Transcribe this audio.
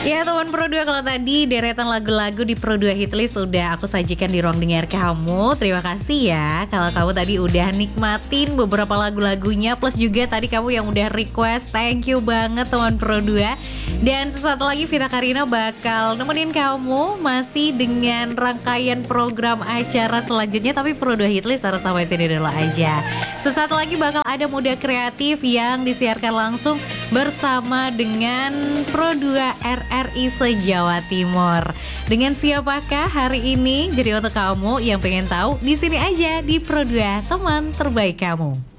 Ya teman Pro 2, kalau tadi deretan lagu-lagu di Pro 2 Hitlist sudah aku sajikan di ruang dengar kamu. Terima kasih ya kalau kamu tadi udah nikmatin beberapa lagu-lagunya, plus juga tadi kamu yang udah request. Thank you banget teman Pro 2. Dan sesaat lagi Vita Karina bakal nemenin kamu masih dengan rangkaian program acara selanjutnya. Tapi Pro 2 Hitlist harus sampai sini dulu aja. Sesaat lagi bakal ada Muda Kreatif yang disiarkan langsung bersama dengan Pro 2 RRI se-Jawa Timur. Dengan siapakah hari ini? Jadi untuk kamu yang pengen tahu, di sini aja di Pro 2, teman terbaik kamu.